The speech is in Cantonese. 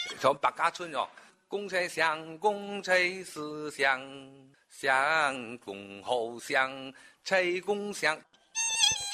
從白家村哦，公車響，公車是響，響共好響，車共響。